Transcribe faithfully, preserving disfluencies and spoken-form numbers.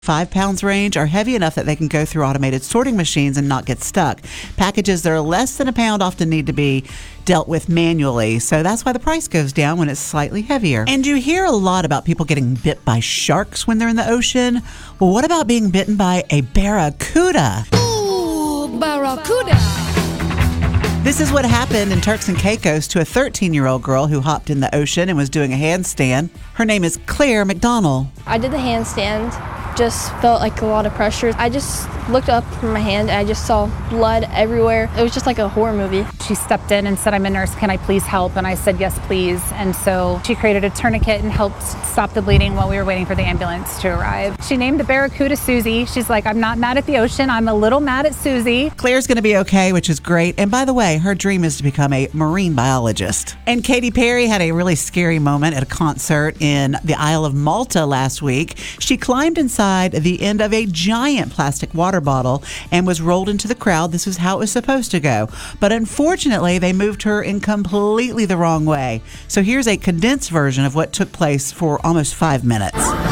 Five pounds range are heavy enough that they can go through automated sorting machines and not get stuck. Packages that are less than a pound often need to be dealt with manually, so that's why the price goes down when it's slightly heavier. And you hear a lot about people getting bit by sharks when they're in the ocean. Well, what about being bitten by a barracuda? Ooh, barracuda! This is what happened in Turks and Caicos to a thirteen-year-old girl who hopped in the ocean and was doing a handstand. Her name is Claire McDonald. I did the handstand. Just felt like a lot of pressure. I just looked up from my hand and I just saw blood everywhere. It was just like a horror movie. She stepped in and said, "I'm a nurse, can I please help?" And I said, "Yes, please." And so she created a tourniquet and helped stop the bleeding while we were waiting for the ambulance to arrive. She named the barracuda Susie. She's like, "I'm not mad at the ocean, I'm a little mad at Susie." Claire's going to be okay, which is great. And by the way, her dream is to become a marine biologist. And Katy Perry had a really scary moment at a concert in the Isle of Malta last week. She climbed inside the end of a giant plastic water bottle and was rolled into the crowd. This is how it was supposed to go. But unfortunately, they moved her in completely the wrong way. So here's a condensed version of what took place for almost five minutes.